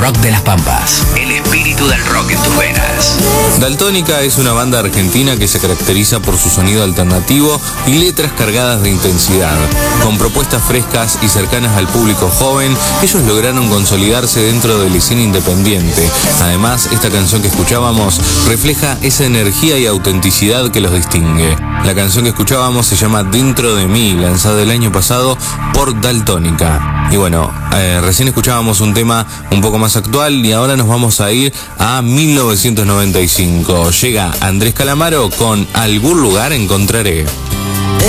rock de las Pampas. El espíritu del rock en tus venas. Daltónica es una banda argentina que se caracteriza por su sonido alternativo y letras cargadas de intensidad. Con propuestas frescas y cercanas al público joven, ellos lograron consolidarse dentro de la escena independiente. Además, esta canción que escuchábamos refleja esa energía y autenticidad que los distingue. La canción que escuchábamos se llama Dentro de mí, lanzada el año pasado por Daltónica. Y bueno, recién escuchábamos un tema un poco más actual y ahora nos vamos a ir a 1995. Llega Andrés Calamaro con Algún lugar encontraré.